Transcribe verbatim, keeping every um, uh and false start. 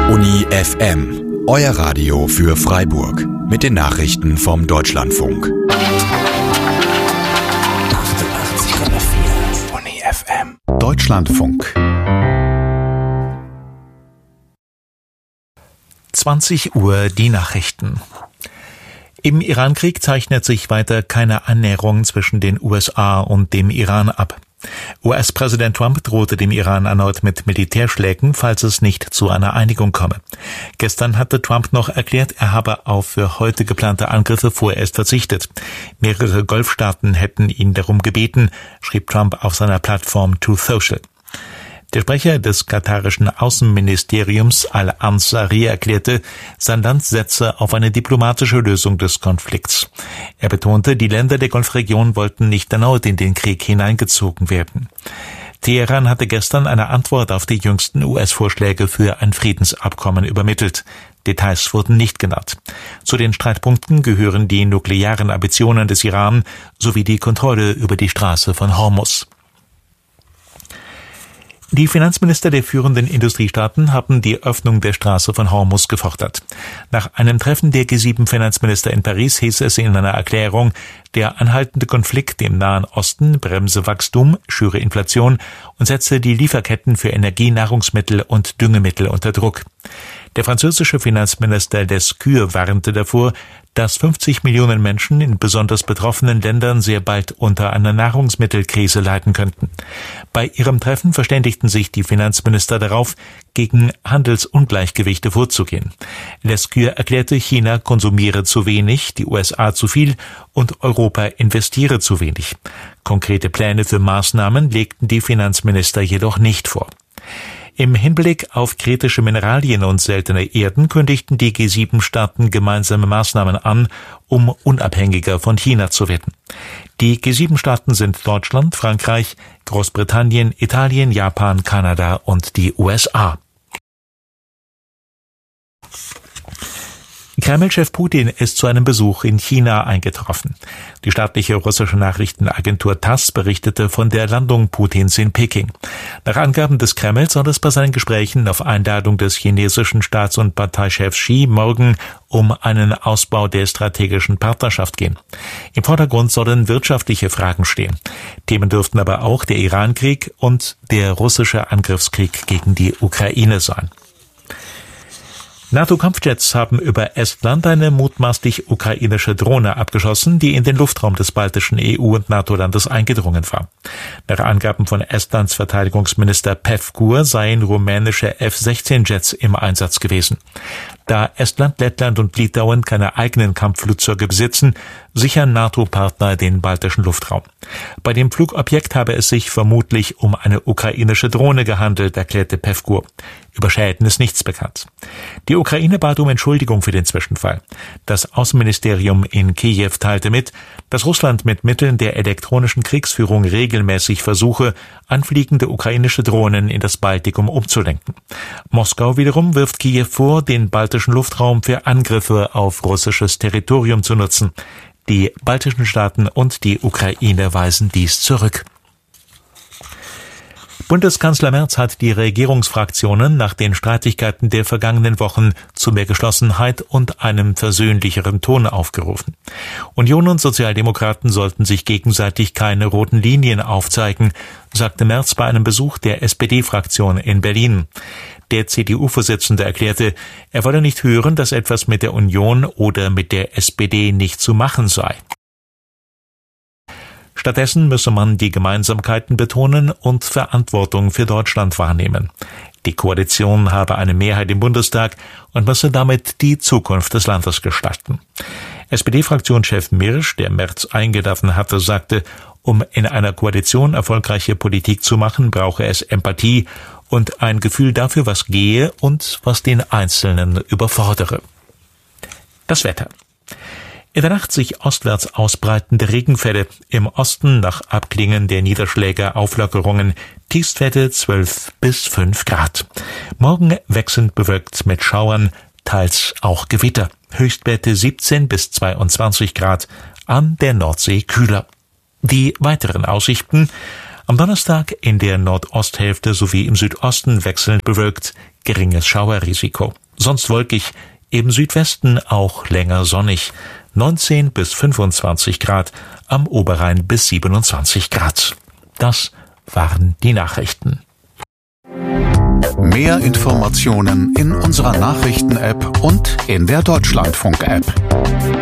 Uni F M, euer Radio für Freiburg. Mit den Nachrichten vom Deutschlandfunk. achtundachtzig Komma vier Uni F M. Deutschlandfunk. zwanzig Uhr die Nachrichten. Im Irankrieg zeichnet sich weiter keine Annäherung zwischen den U S A und dem Iran ab. U S-Präsident Trump drohte dem Iran erneut mit Militärschlägen, falls es nicht zu einer Einigung komme. Gestern hatte Trump noch erklärt, er habe auf für heute geplante Angriffe vorerst verzichtet. Mehrere Golfstaaten hätten ihn darum gebeten, schrieb Trump auf seiner Plattform Truth Social. Der Sprecher des katarischen Außenministeriums Al-Ansari erklärte, sein Land setze auf eine diplomatische Lösung des Konflikts. Er betonte, die Länder der Golfregion wollten nicht erneut in den Krieg hineingezogen werden. Teheran hatte gestern eine Antwort auf die jüngsten U S-Vorschläge für ein Friedensabkommen übermittelt. Details wurden nicht genannt. Zu den Streitpunkten gehören die nuklearen Ambitionen des Iran sowie die Kontrolle über die Straße von Hormuz. Die Finanzminister der führenden Industriestaaten haben die Öffnung der Straße von Hormuz gefordert. Nach einem Treffen der G sieben Finanzminister in Paris hieß es in einer Erklärung, der anhaltende Konflikt im Nahen Osten bremse Wachstum, schüre Inflation und setze die Lieferketten für Energie, Nahrungsmittel und Düngemittel unter Druck. Der französische Finanzminister Lescure warnte davor, dass fünfzig Millionen Menschen in besonders betroffenen Ländern sehr bald unter einer Nahrungsmittelkrise leiden könnten. Bei ihrem Treffen verständigten sich die Finanzminister darauf, gegen Handelsungleichgewichte vorzugehen. Lescure erklärte, China konsumiere zu wenig, die U S A zu viel und Europa investiere zu wenig. Konkrete Pläne für Maßnahmen legten die Finanzminister jedoch nicht vor. Im Hinblick auf kritische Mineralien und seltene Erden kündigten die G sieben Staaten gemeinsame Maßnahmen an, um unabhängiger von China zu werden. Die G sieben Staaten sind Deutschland, Frankreich, Großbritannien, Italien, Japan, Kanada und die U S A. Kreml-Chef Putin ist zu einem Besuch in China eingetroffen. Die staatliche russische Nachrichtenagentur TASS berichtete von der Landung Putins in Peking. Nach Angaben des Kreml soll es bei seinen Gesprächen auf Einladung des chinesischen Staats- und Parteichefs Xi morgen um einen Ausbau der strategischen Partnerschaft gehen. Im Vordergrund sollen wirtschaftliche Fragen stehen. Themen dürften aber auch der Irankrieg und der russische Angriffskrieg gegen die Ukraine sein. NATO-Kampfjets haben über Estland eine mutmaßlich ukrainische Drohne abgeschossen, die in den Luftraum des baltischen E U- und NATO-Landes eingedrungen war. Nach Angaben von Estlands Verteidigungsminister Pevkur seien rumänische F sechzehn Jets im Einsatz gewesen. Da Estland, Lettland und Litauen keine eigenen Kampfflugzeuge besitzen, sichern NATO-Partner den baltischen Luftraum. Bei dem Flugobjekt habe es sich vermutlich um eine ukrainische Drohne gehandelt, erklärte Pevkur. Über Schäden ist nichts bekannt. Die Ukraine bat um Entschuldigung für den Zwischenfall. Das Außenministerium in Kiew teilte mit, dass Russland mit Mitteln der elektronischen Kriegsführung regelmäßig versuche, anfliegende ukrainische Drohnen in das Baltikum umzulenken. Moskau wiederum wirft Kiew vor, den baltischen Luftraum für Angriffe auf russisches Territorium zu nutzen. Die baltischen Staaten und die Ukraine weisen dies zurück. Bundeskanzler Merz hat die Regierungsfraktionen nach den Streitigkeiten der vergangenen Wochen zu mehr Geschlossenheit und einem versöhnlicheren Ton aufgerufen. Union und Sozialdemokraten sollten sich gegenseitig keine roten Linien aufzeigen, sagte Merz bei einem Besuch der S P D-Fraktion in Berlin. Der C D U-Vorsitzende erklärte, er wolle nicht hören, dass etwas mit der Union oder mit der S P D nicht zu machen sei. Stattdessen müsse man die Gemeinsamkeiten betonen und Verantwortung für Deutschland wahrnehmen. Die Koalition habe eine Mehrheit im Bundestag und müsse damit die Zukunft des Landes gestalten. S P D-Fraktionschef Mirsch, der Merz eingeladen hatte, sagte, um in einer Koalition erfolgreiche Politik zu machen, brauche es Empathie und ein Gefühl dafür, was gehe und was den Einzelnen überfordere. Das Wetter. In der Nacht sich ostwärts ausbreitende Regenfälle, im Osten nach Abklingen der Niederschläge Auflockerungen, Tiefstwerte zwölf bis fünf Grad. Morgen wechselnd bewölkt mit Schauern, teils auch Gewitter. Höchstwerte siebzehn bis zweiundzwanzig Grad, an der Nordsee kühler. Die weiteren Aussichten: am Donnerstag in der Nordosthälfte sowie im Südosten wechselnd bewölkt, geringes Schauerrisiko. Sonst wolkig, im Südwesten auch länger sonnig. neunzehn bis fünfundzwanzig Grad, am Oberrhein bis siebenundzwanzig Grad. Das waren die Nachrichten. Mehr Informationen in unserer Nachrichten-App und in der Deutschlandfunk-App.